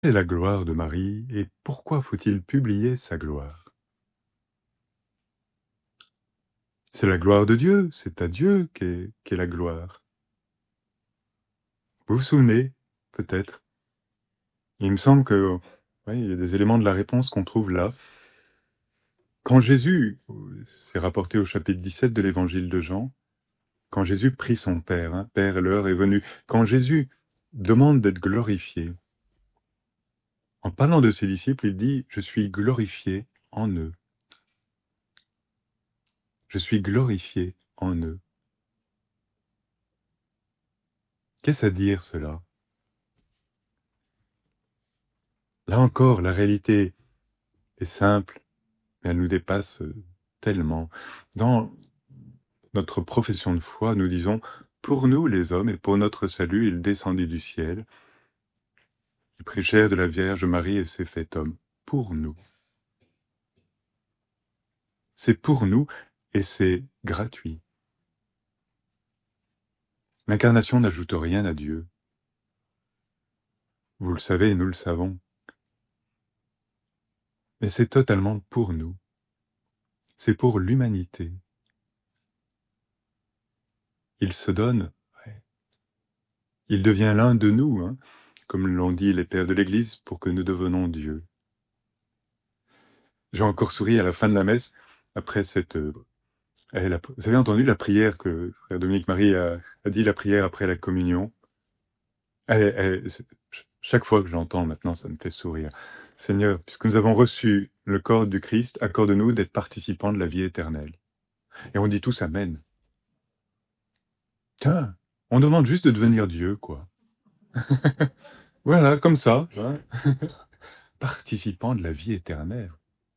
Quelle est la gloire de Marie et pourquoi faut-il publier sa gloire? C'est la gloire de Dieu, c'est à Dieu qu'est la gloire. Vous vous souvenez, peut-être? Il me semble que, ouais, il y a des éléments de la réponse qu'on trouve là. Quand Jésus, c'est rapporté au chapitre 17 de l'évangile de Jean, quand Jésus prie son Père, hein, Père, l'heure est venue, quand Jésus demande d'être glorifié, en parlant de ses disciples, il dit « Je suis glorifié en eux. Je suis glorifié en eux. » Qu'est-ce à dire cela? Là encore, la réalité est simple, mais elle nous dépasse tellement. Dans notre profession de foi, nous disons « Pour nous les hommes et pour notre salut, il descendit du ciel. Il prit chair de la Vierge Marie et s'est fait homme. » Pour nous. C'est pour nous et c'est gratuit. L'incarnation n'ajoute rien à Dieu. Vous le savez et nous le savons. Mais c'est totalement pour nous. C'est pour l'humanité. Il se donne. Il devient l'un de nous, hein, comme l'ont dit les pères de l'Église, pour que nous devenions Dieu. J'ai encore souri à la fin de la messe, après cette... vous avez entendu la prière que frère Dominique Marie a dit, la prière après la communion? Chaque fois que j'entends maintenant, ça me fait sourire. Seigneur, puisque nous avons reçu le corps du Christ, accorde-nous d'être participants de la vie éternelle. Et on dit tous Amen. Tiens, on demande juste de devenir Dieu, quoi. Voilà, comme ça. Hein. Participants de la vie éternelle.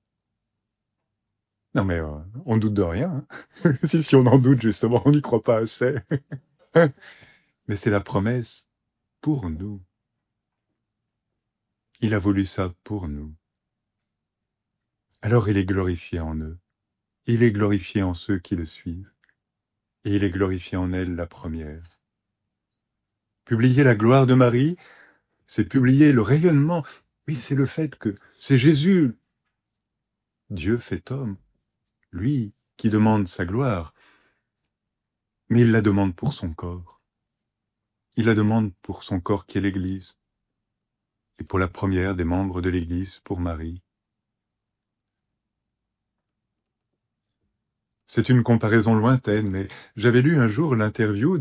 Non mais on doute de rien. Hein. si on en doute, justement, on n'y croit pas assez. Mais c'est la promesse pour nous. Il a voulu ça pour nous. Alors il est glorifié en eux. Il est glorifié en ceux qui le suivent. Et il est glorifié en elle, la première. Publier la gloire de Marie, c'est publier le rayonnement. Oui, c'est le fait que c'est Jésus, Dieu fait homme, lui qui demande sa gloire. Mais il la demande pour son corps. Il la demande pour son corps qui est l'Église. Et pour la première des membres de l'Église, pour Marie. C'est une comparaison lointaine, mais j'avais lu un jour l'interview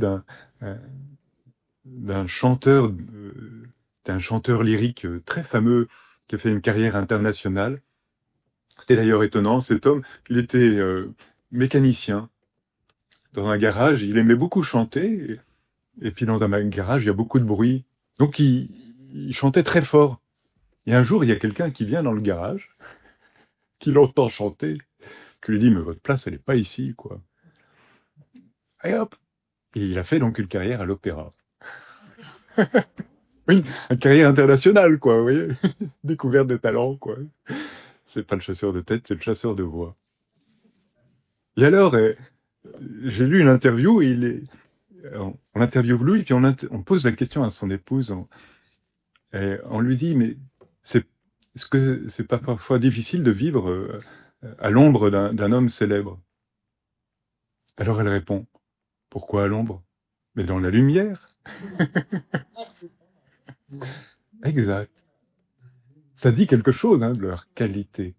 d'un chanteur lyrique très fameux qui a fait une carrière internationale. C'était d'ailleurs étonnant, cet homme, il était mécanicien dans un garage, il aimait beaucoup chanter, et puis dans un garage, il y a beaucoup de bruit. Donc il chantait très fort. Et un jour, il y a quelqu'un qui vient dans le garage, qui l'entend chanter, qui lui dit « Mais votre place, elle n'est pas ici, quoi. » Et hop! Et il a fait donc une carrière à l'opéra. Oui, une carrière internationale, quoi, vous voyez. Découverte de talent, quoi. C'est pas le chasseur de tête, c'est le chasseur de voix. Et alors, j'ai lu une interview, et on interviewe lui, puis on pose la question à son épouse, on lui dit, mais est-ce que c'est pas parfois difficile de vivre à l'ombre d'un homme célèbre? Alors elle répond, pourquoi à l'ombre? Mais dans la lumière. Exact. Ça dit quelque chose, hein, de leur qualité.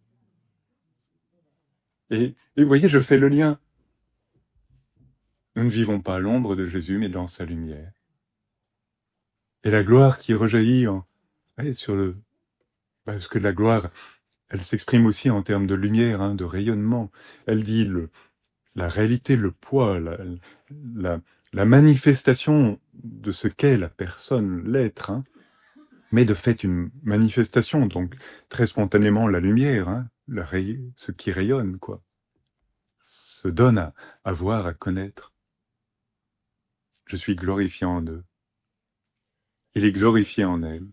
Et vous voyez, je fais le lien. Nous ne vivons pas à l'ombre de Jésus, mais dans sa lumière. Et la gloire qui rejaillit sur le... Parce que la gloire, elle s'exprime aussi en termes de lumière, hein, de rayonnement. Elle dit la réalité, le poids, la manifestation de ce qu'est la personne, l'être, hein, mais de fait une manifestation, donc très spontanément la lumière, hein, ce qui rayonne, quoi, se donne à voir, à connaître. Je suis glorifié en eux. Il est glorifié en elle.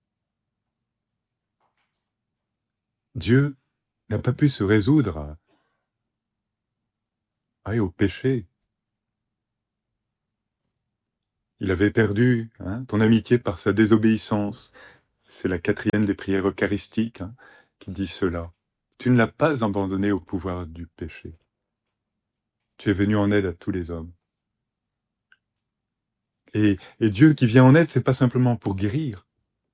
Dieu n'a pas pu se résoudre au péché. Il avait perdu ton amitié par sa désobéissance. C'est la 4e des prières eucharistiques hein, qui dit cela. Tu ne l'as pas abandonné au pouvoir du péché. Tu es venu en aide à tous les hommes. Et Dieu qui vient en aide, c'est pas simplement pour guérir.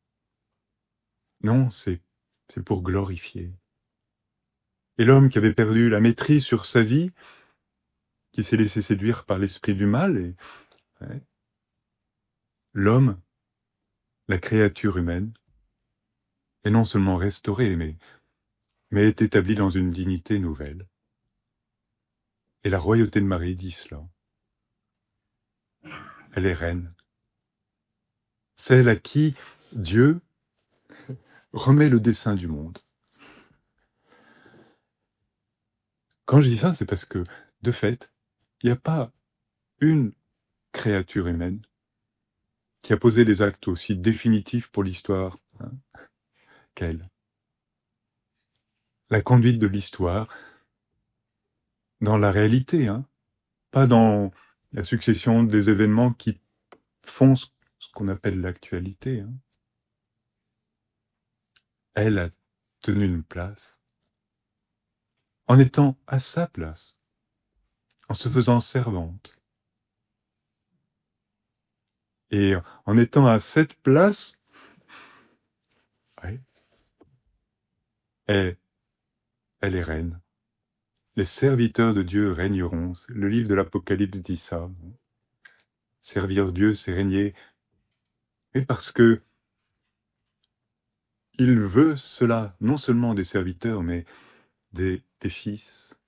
Non, c'est pour glorifier. Et l'homme qui avait perdu la maîtrise sur sa vie, qui s'est laissé séduire par l'esprit du mal, ouais, l'homme, la créature humaine, est non seulement restaurée, mais est établie dans une dignité nouvelle. Et la royauté de Marie dit cela. Elle est reine. Celle à qui Dieu remet le dessein du monde. Quand je dis ça, c'est parce que, de fait, il n'y a pas une créature humaine qui a posé des actes aussi définitifs pour l'histoire hein, qu'elle. La conduite de l'histoire dans la réalité, hein, pas dans la succession des événements qui font ce qu'on appelle l'actualité. Hein. Elle a tenu une place en étant à sa place, en se faisant servante. Et en étant à cette place, ouais, elle est reine. Les serviteurs de Dieu régneront. Le livre de l'Apocalypse dit ça. Servir Dieu, c'est régner. Et parce que il veut cela, non seulement des serviteurs, mais des fils.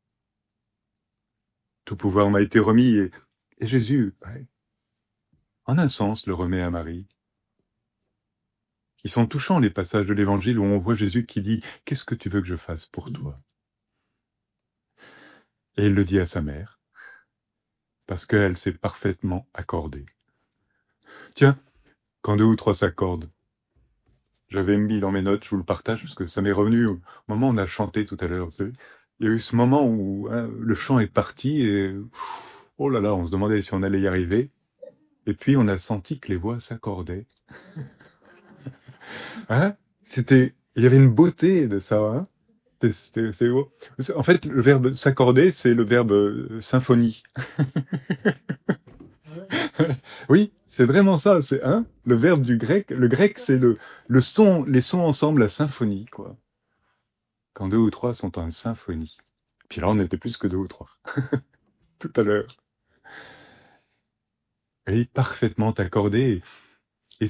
Tout pouvoir m'a été remis et Jésus, ouais, en un sens, le remet à Marie. Ils sont touchants, les passages de l'Évangile où on voit Jésus qui dit « Qu'est-ce que tu veux que je fasse pour toi ?» Et il le dit à sa mère, parce qu'elle s'est parfaitement accordée. Tiens, quand 2 ou 3 s'accordent, j'avais mis dans mes notes, je vous le partage, parce que ça m'est revenu au moment où on a chanté tout à l'heure. Vous savez, il y a eu ce moment où hein, le chant est parti et oh là là, on se demandait si on allait y arriver. Et puis on a senti que les voix s'accordaient. Hein, il y avait une beauté de ça. Hein. C'est beau. En fait, le verbe s'accorder, c'est le verbe symphonie. Oui, c'est vraiment ça. C'est hein, le verbe du grec. Le grec, c'est le son, les sons ensemble, la symphonie, quoi. Quand 2 ou 3 sont en symphonie. Puis là, on était plus que 2 ou 3. Tout à l'heure. Oui, parfaitement accordé. Et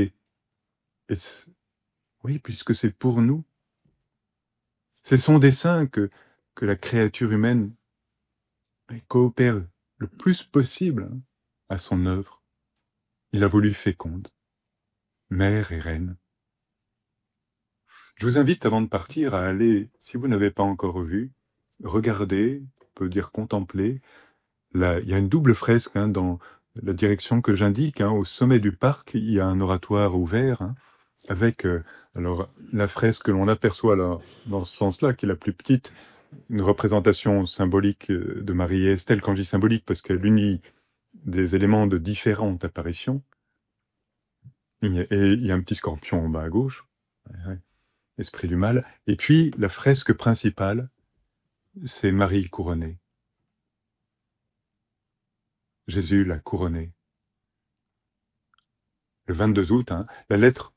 oui, puisque c'est pour nous. C'est son dessein que la créature humaine coopère le plus possible hein, à son œuvre. Il a voulu féconde, mère et reine. Je vous invite, avant de partir, à aller, si vous n'avez pas encore vu, regarder, on peut dire contempler. Là, il y a une double fresque hein, dans la direction que j'indique. Hein, au sommet du parc, il y a un oratoire ouvert hein, avec alors la fresque que l'on aperçoit là, dans ce sens-là, qui est la plus petite, une représentation symbolique de Marie et Estelle. Quand je dis symbolique, parce qu'elle unit des éléments de différentes apparitions. Et il y a un petit scorpion en bas à gauche, esprit du mal. Et puis, la fresque principale, c'est Marie couronnée. Jésus l'a couronnée. Le 22 août, hein, la lettre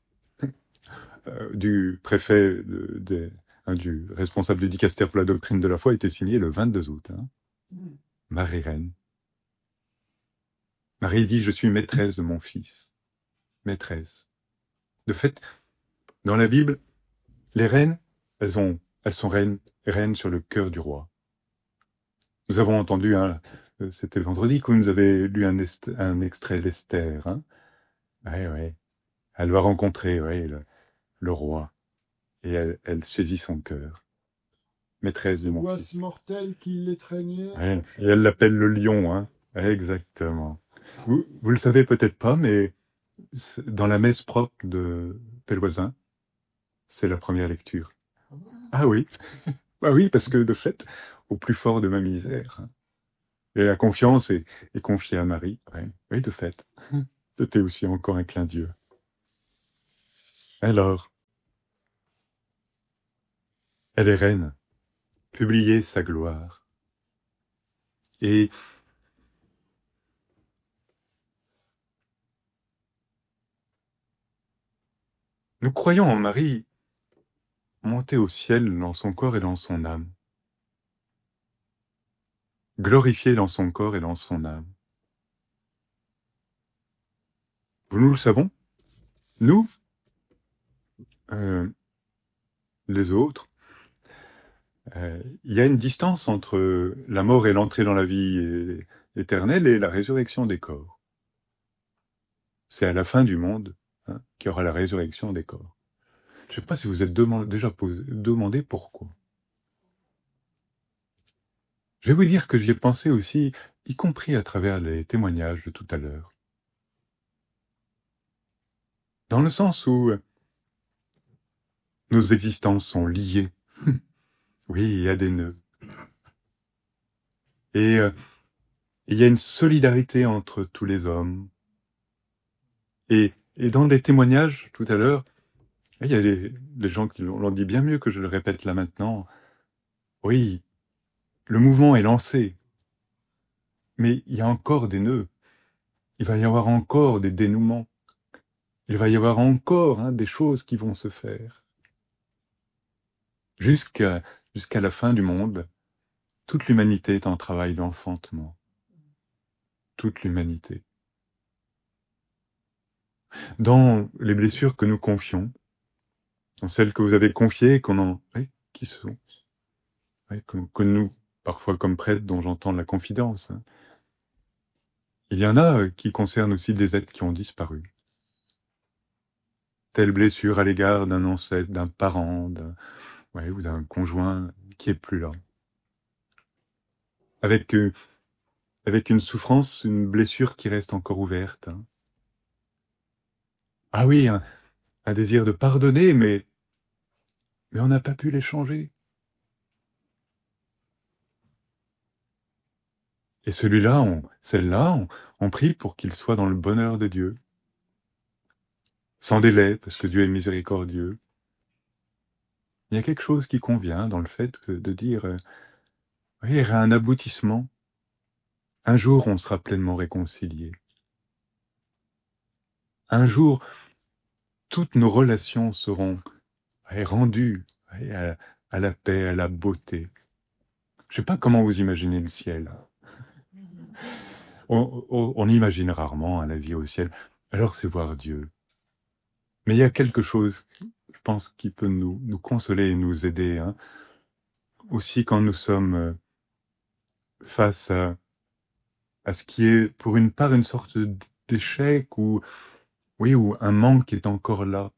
du préfet, du responsable du dicaster pour la doctrine de la foi, était signée le 22 août. Hein. Marie reine. Marie dit, je suis maîtresse de mon fils. Maîtresse. De fait, dans la Bible, les reines, elles sont reines sur le cœur du roi. Nous avons entendu, hein, c'était vendredi que vous nous avez lu un extrait d'Esther. Hein. Ouais. Elle va rencontrer le roi et elle saisit son cœur. Maîtresse de mon fils. L'angoisse mortelle qui l'étreignait. Ouais. Et elle l'appelle le lion. Hein. Exactement. Vous le savez peut-être pas, mais dans la messe propre de Pelvoisin, c'est la première lecture. Ah oui, bah oui, parce que de fait, au plus fort de ma misère, hein, et la confiance est confiée à Marie. Ouais. Oui, de fait, c'était aussi encore un clin d'yeux. Alors, elle est reine, publiez sa gloire. Et nous croyons en Marie monter au ciel dans son corps et dans son âme, glorifiée dans son corps et dans son âme. Nous le savons, nous, les autres, il y a une distance entre la mort et l'entrée dans la vie éternelle et la résurrection des corps. C'est à la fin du monde qu'il y aura la résurrection des corps. Je ne sais pas si vous êtes déjà demandé pourquoi. Je vais vous dire que j'y ai pensé aussi, y compris à travers les témoignages de tout à l'heure. Dans le sens où nos existences sont liées. Oui, il y a des nœuds. Et il y a une solidarité entre tous les hommes. Et dans des témoignages, tout à l'heure, il y a des gens qui l'ont dit bien mieux que je le répète là maintenant. Oui, le mouvement est lancé, mais il y a encore des nœuds. Il va y avoir encore des dénouements. Il va y avoir encore des choses qui vont se faire. Jusqu'à la fin du monde, toute l'humanité est en travail d'enfantement. Toute l'humanité. Dans les blessures que nous confions, dans celles que vous avez confiées, qui sont, que nous, parfois comme prêtres, dont j'entends la confidence, il y en a qui concernent aussi des êtres qui ont disparu. Telle blessure à l'égard d'un ancêtre, d'un parent, ou d'un conjoint qui est plus là. Avec une souffrance, une blessure qui reste encore ouverte. Ah oui, un désir de pardonner, mais on n'a pas pu l'échanger. Et celle-là, on prie pour qu'il soit dans le bonheur de Dieu. Sans délai, parce que Dieu est miséricordieux. Il y a quelque chose qui convient dans le fait de dire, il y aura un aboutissement. Un jour, on sera pleinement réconciliés. Un jour, toutes nos relations seront rendues à la paix, à la beauté. Je ne sais pas comment vous imaginez le ciel. On imagine rarement la vie au ciel. Alors c'est voir Dieu. Mais il y a quelque chose, je pense, qui peut nous consoler et nous aider. Aussi quand nous sommes face à ce qui est, pour une part, une sorte d'échec ou un manque est encore là.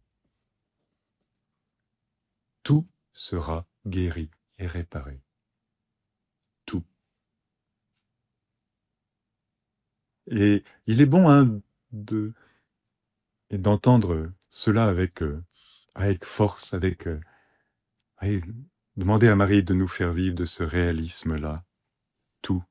Tout sera guéri et réparé. Tout. Et il est bon d'entendre cela avec force, demander à Marie de nous faire vivre de ce réalisme-là. Tout.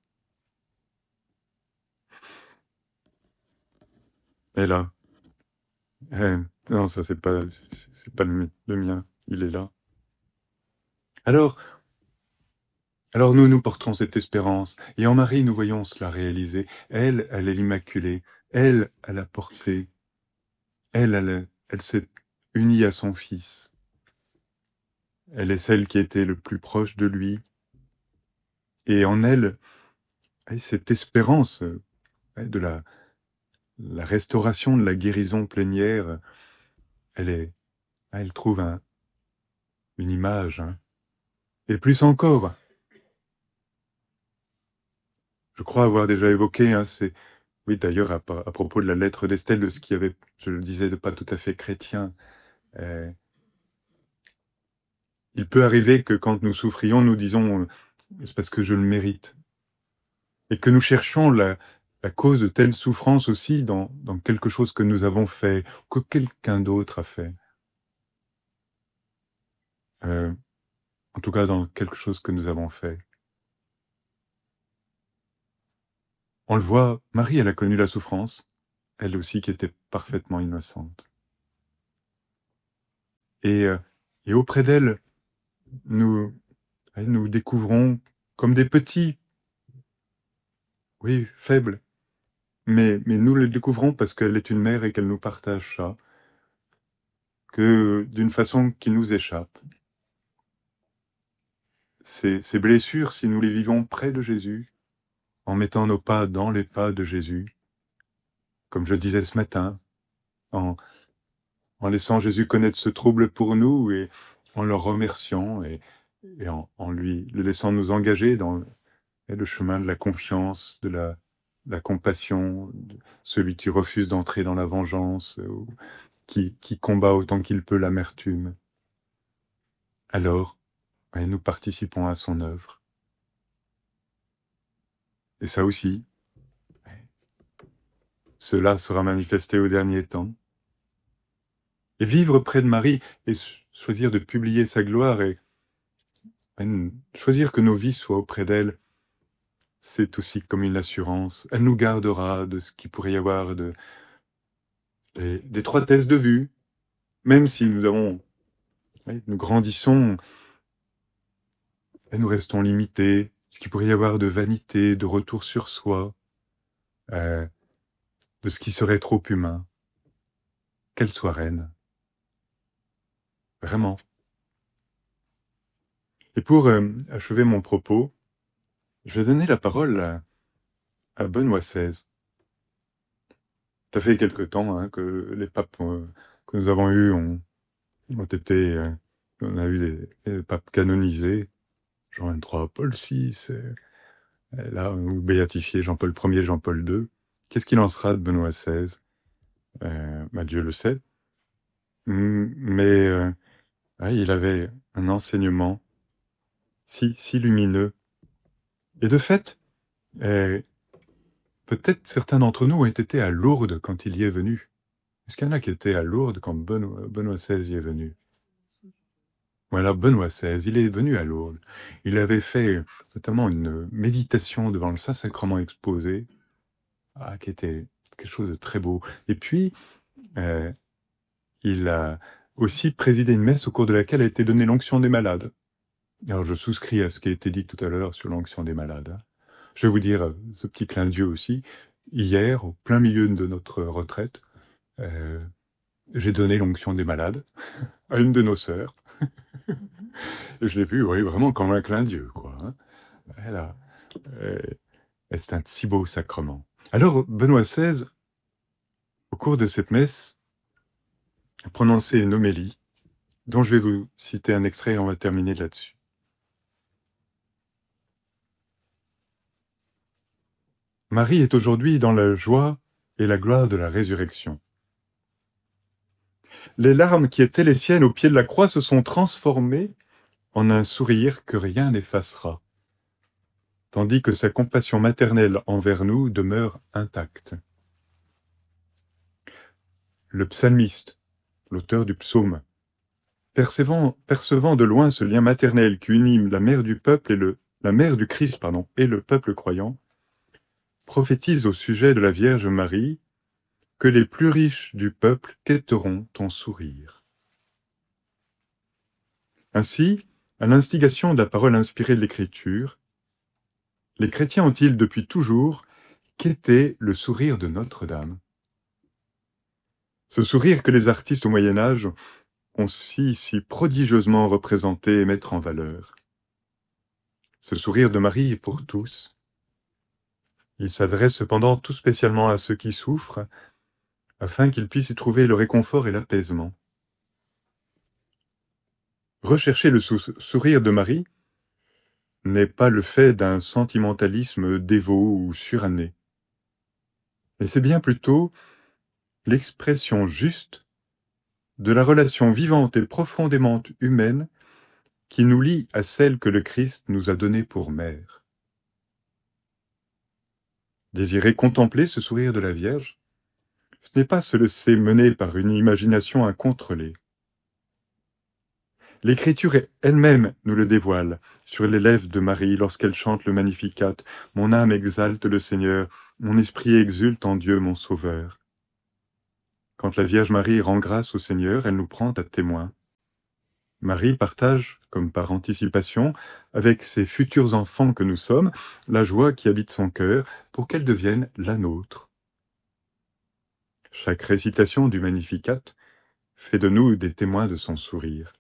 Et là. Non, ça c'est pas le mien. Il est là. Alors nous portons cette espérance, et en Marie, nous voyons cela réaliser. Elle est l'Immaculée. Elle a porté. Elle s'est unie à son Fils. Elle est celle qui était le plus proche de lui. Et en elle, cette espérance de la restauration, de la guérison plénière, elle trouve une image. Et plus encore, je crois avoir déjà évoqué, oui, d'ailleurs, à propos de la lettre d'Estelle, de ce qui avait, je le disais, de pas tout à fait chrétien. Il peut arriver que quand nous souffrions, nous disons c'est parce que je le mérite. Et que nous cherchions la cause de telle souffrance aussi dans quelque chose que nous avons fait, que quelqu'un d'autre a fait. En tout cas, dans quelque chose que nous avons fait. On le voit, Marie, elle a connu la souffrance, elle aussi qui était parfaitement innocente. Et, euh, et auprès d'elle, nous découvrons comme des petits, oui, faibles, mais nous le découvrons parce qu'elle est une mère et qu'elle nous partage ça, que d'une façon qui nous échappe. Ces blessures, si nous les vivons près de Jésus, en mettant nos pas dans les pas de Jésus, comme je disais ce matin, en laissant Jésus connaître ce trouble pour nous et en le remerciant et en lui le laissant nous engager dans le chemin de la confiance, de la compassion, de celui qui refuse d'entrer dans la vengeance, qui combat autant qu'il peut l'amertume. Alors, nous participons à son œuvre. Et ça aussi, cela sera manifesté au dernier temps. Et vivre près de Marie et choisir de publier sa gloire et choisir que nos vies soient auprès d'elle, c'est aussi comme une assurance. Elle nous gardera de ce qu'il pourrait y avoir d'étroitesse de vue, même si nous grandissons et nous restons limités, ce qu'il pourrait y avoir de vanité, de retour sur soi, de ce qui serait trop humain. Qu'elle soit reine. Vraiment. Et pour achever mon propos, je vais donner la parole à Benoît XVI. Ça fait quelque temps que les papes que nous avons eus ont été... on a eu des papes canonisés, Jean XXIII, Paul VI, là, ou béatifié Jean-Paul Ier, Jean-Paul II. Qu'est-ce qu'il en sera de Benoît XVI? Dieu le sait. Mais il avait un enseignement si lumineux. Et de fait, peut-être certains d'entre nous ont été à Lourdes quand il y est venu. Est-ce qu'il y en a qui étaient à Lourdes quand Benoît XVI y est venu? Voilà, Benoît XVI, il est venu à Lourdes. Il avait fait notamment une méditation devant le Saint-Sacrement exposé, qui était quelque chose de très beau. Et puis, il a aussi présidé une messe au cours de laquelle a été donnée l'onction des malades. Alors, je souscris à ce qui a été dit tout à l'heure sur l'onction des malades. Je vais vous dire ce petit clin d'yeux aussi. Hier, au plein milieu de notre retraite, j'ai donné l'onction des malades à une de nos sœurs. Et je l'ai vu, oui, vraiment comme un clin d'yeux, quoi. Voilà. C'est un si beau sacrement. Alors, Benoît XVI, au cours de cette messe, a prononcé une homélie, dont je vais vous citer un extrait et on va terminer là-dessus. Marie est aujourd'hui dans la joie et la gloire de la résurrection. Les larmes qui étaient les siennes au pied de la croix se sont transformées en un sourire que rien n'effacera, tandis que sa compassion maternelle envers nous demeure intacte. Le psalmiste, l'auteur du psaume, percevant de loin ce lien maternel qui unit la mère du peuple la mère du Christ, et le peuple croyant, prophétise au sujet de la Vierge Marie que les plus riches du peuple quêteront ton sourire. Ainsi, à l'instigation de la parole inspirée de l'Écriture, les chrétiens ont-ils depuis toujours quêté le sourire de Notre-Dame. Ce sourire que les artistes au Moyen-Âge ont si prodigieusement représenté et mettre en valeur. Ce sourire de Marie est pour tous. Il s'adresse cependant tout spécialement à ceux qui souffrent, afin qu'ils puissent y trouver le réconfort et l'apaisement. Rechercher le sourire de Marie n'est pas le fait d'un sentimentalisme dévot ou suranné, mais c'est bien plutôt l'expression juste de la relation vivante et profondément humaine qui nous lie à celle que le Christ nous a donnée pour mère. Désirer contempler ce sourire de la Vierge, ce n'est pas se laisser mener par une imagination incontrôlée. L'Écriture elle-même nous le dévoile sur les lèvres de Marie lorsqu'elle chante le Magnificat. « Mon âme exalte le Seigneur, mon esprit exulte en Dieu mon Sauveur. » Quand la Vierge Marie rend grâce au Seigneur, elle nous prend à témoin. Marie partage, comme par anticipation, avec ses futurs enfants que nous sommes, la joie qui habite son cœur pour qu'elle devienne la nôtre. Chaque récitation du Magnificat fait de nous des témoins de son sourire.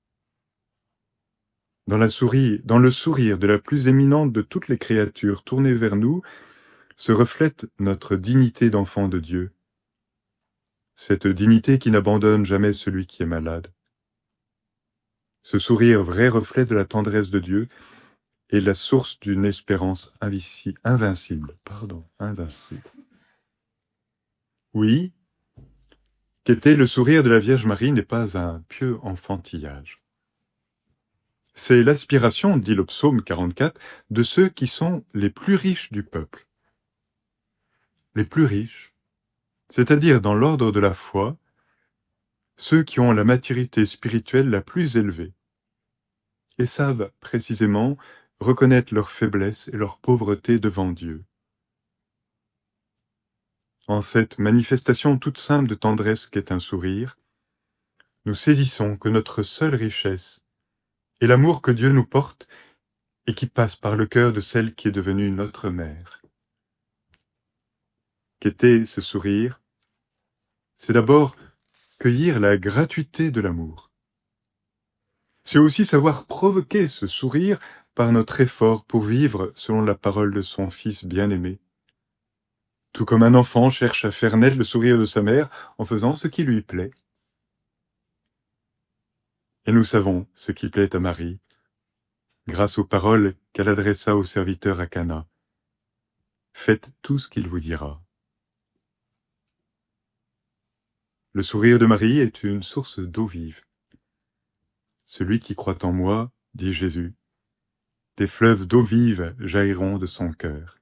Dans le sourire de la plus éminente de toutes les créatures tournées vers nous, se reflète notre dignité d'enfant de Dieu. Cette dignité qui n'abandonne jamais celui qui est malade. Ce sourire, vrai reflet de la tendresse de Dieu, est la source d'une espérance invincible. Oui, qu'était le sourire de la Vierge Marie n'est pas un pieux enfantillage. C'est l'aspiration, dit le psaume 44, de ceux qui sont les plus riches du peuple. Les plus riches, c'est-à-dire dans l'ordre de la foi, ceux qui ont la maturité spirituelle la plus élevée et savent précisément reconnaître leur faiblesse et leur pauvreté devant Dieu. En cette manifestation toute simple de tendresse qu'est un sourire, nous saisissons que notre seule richesse est l'amour que Dieu nous porte et qui passe par le cœur de celle qui est devenue notre mère. Qu'était ce sourire? C'est d'abord cueillir la gratuité de l'amour. C'est aussi savoir provoquer ce sourire par notre effort pour vivre selon la parole de son Fils bien-aimé. Tout comme un enfant cherche à faire naître le sourire de sa mère en faisant ce qui lui plaît. Et nous savons ce qui plaît à Marie, grâce aux paroles qu'elle adressa aux serviteurs à Cana. Faites tout ce qu'il vous dira. Le sourire de Marie est une source d'eau vive. Celui qui croit en moi, dit Jésus, des fleuves d'eau vive jailliront de son cœur.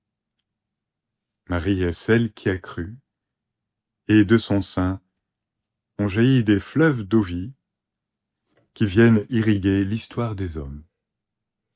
Marie est celle qui a cru, et de son sein ont jailli des fleuves d'eau vive qui viennent irriguer l'histoire des hommes.